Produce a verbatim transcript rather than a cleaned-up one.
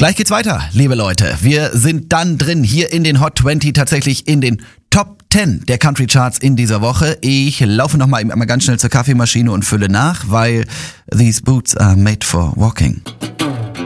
Gleich geht's weiter, liebe Leute. Wir sind dann drin hier in den Hot zwanzig, tatsächlich in den Top zehn der Country Charts in dieser Woche. Ich laufe nochmal einmal ganz schnell zur Kaffeemaschine und fülle nach, weil these boots are made for walking.